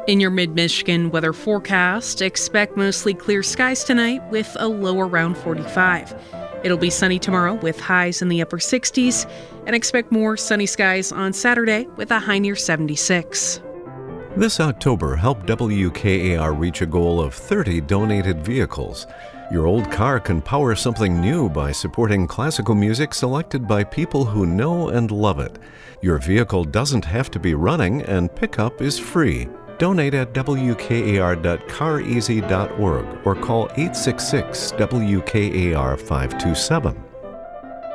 In your mid-Michigan weather forecast, expect mostly clear skies tonight with a low around 45. It'll be sunny tomorrow with highs in the upper 60s, and expect more sunny skies on Saturday with a high near 76. This October, help WKAR reach a goal of 30 donated vehicles. Your old car can power something new by supporting classical music selected by people who know and love it. Your vehicle doesn't have to be running, and pickup is free. Donate at wkar.careasy.org or call 866-WKAR-527.